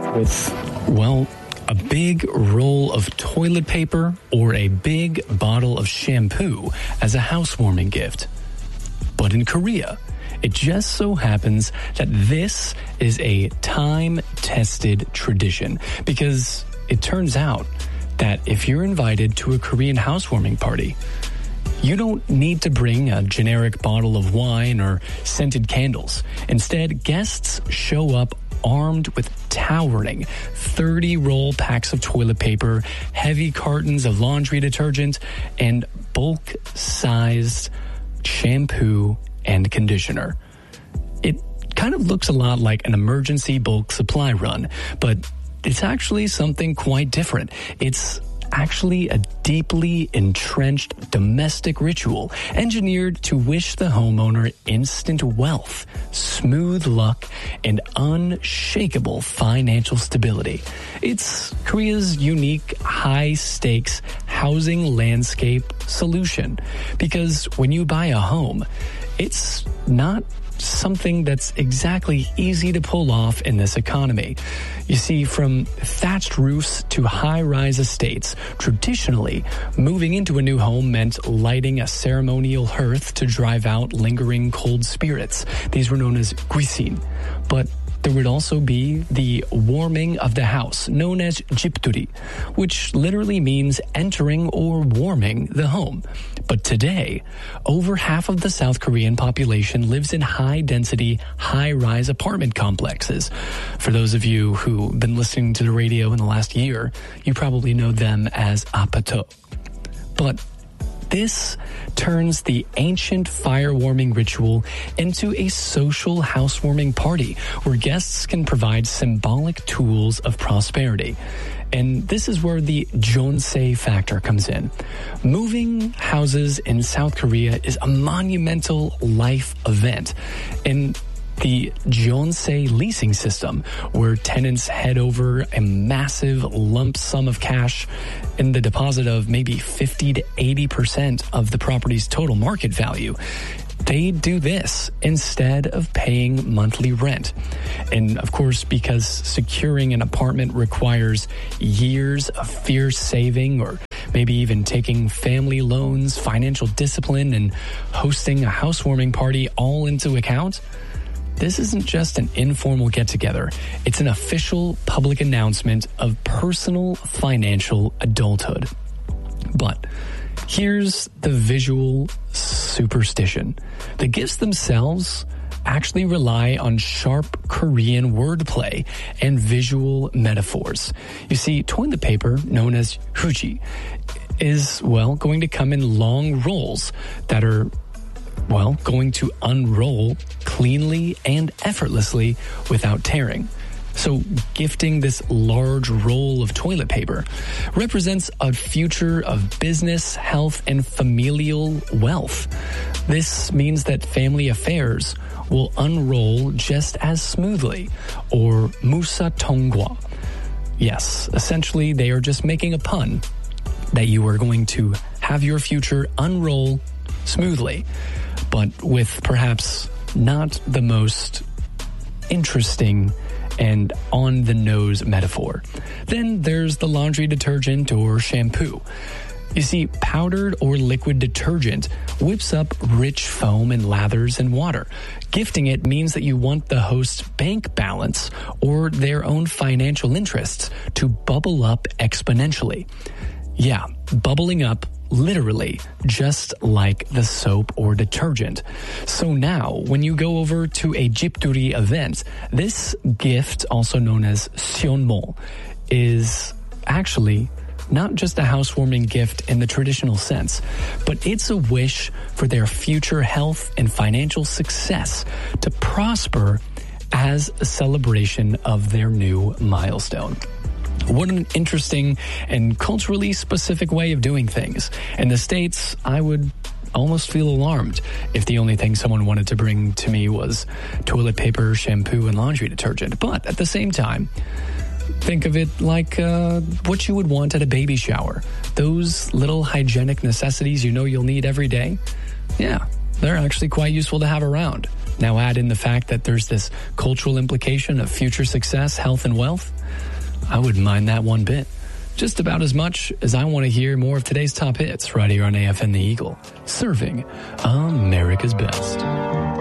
with, well, a big roll of toilet paper or a big bottle of shampoo as a housewarming gift. But in Korea, it just so happens that this is a time-tested tradition, because it turns out that if you're invited to a Korean housewarming party, you don't need to bring a generic bottle of wine or scented candles. Instead, guests show up armed with towering 30-roll packs of toilet paper, heavy cartons of laundry detergent, and bulk-sized shampoo and conditioner. It kind of looks a lot like an emergency bulk supply run, but it's actually something quite different. It's actually a deeply entrenched domestic ritual engineered to wish the homeowner instant wealth, smooth luck, and unshakable financial stability. It's Korea's unique high-stakes housing landscape solution, because when you buy a home, it's not something that's exactly easy to pull off in this economy. You see, from thatched roofs to high-rise estates, traditionally, moving into a new home meant lighting a ceremonial hearth to drive out lingering cold spirits. These were known as guisin. But there would also be the warming of the house, known as jipturi, which literally means entering or warming the home. But today, over half of the South Korean population lives in high-density, high-rise apartment complexes. For those of you who've been listening to the radio in the last year, you probably know them as apato. But this turns the ancient fire-warming ritual into a social housewarming party where guests can provide symbolic tools of prosperity. And this is where the jeonsei factor comes in. Moving houses in South Korea is a monumental life event. And the jeonsei leasing system, where tenants head over a massive lump sum of cash in the deposit of maybe 50 to 80% of the property's total market value, they do this instead of paying monthly rent. And of course, because securing an apartment requires years of fierce saving, or maybe even taking family loans, financial discipline, and hosting a housewarming party all into account, this isn't just an informal get-together. It's an official public announcement of personal financial adulthood. But here's the visual superstition. The gifts themselves actually rely on sharp Korean wordplay and visual metaphors. You see, toilet paper, known as huji, is, well, going to come in long rolls that are, well, going to unroll cleanly and effortlessly without tearing. So gifting this large roll of toilet paper represents a future of business, health, and familial wealth. This means that family affairs will unroll just as smoothly, or musa tongwa. Yes, essentially they are just making a pun that you are going to have your future unroll smoothly, but with perhaps not the most interesting and on-the-nose metaphor. Then there's the laundry detergent or shampoo. You see, powdered or liquid detergent whips up rich foam and lathers in water. Gifting it means that you want the host's bank balance or their own financial interests to bubble up exponentially. Yeah, bubbling up literally, just like the soap or detergent. So now, when you go over to a jipturi event, this gift, also known as seonmo, is actually not just a housewarming gift in the traditional sense, but it's a wish for their future health and financial success to prosper as a celebration of their new milestone. What an interesting and culturally specific way of doing things. In the States, I would almost feel alarmed if the only thing someone wanted to bring to me was toilet paper, shampoo, and laundry detergent. But at the same time, think of it like what you would want at a baby shower. Those little hygienic necessities you know you'll need every day, yeah, they're actually quite useful to have around. Now add in the fact that there's this cultural implication of future success, health, and wealth. I wouldn't mind that one bit. Just about as much as I want to hear more of today's top hits right here on AFN The Eagle, serving America's best.